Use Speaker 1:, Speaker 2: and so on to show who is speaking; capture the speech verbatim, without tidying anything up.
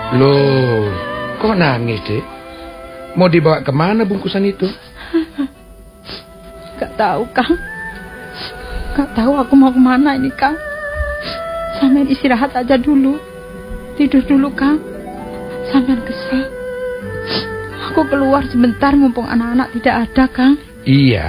Speaker 1: Loh, kok nangis, Dek? Mau dibawa kemana bungkusan itu?
Speaker 2: Gak tahu, Kang. Gak tahu aku mau kemana ini, Kang. Sampean istirahat aja dulu. Tidur dulu, Kang. Sampean kesel. Aku keluar sebentar mumpung anak-anak tidak ada, Kang.
Speaker 1: Iya.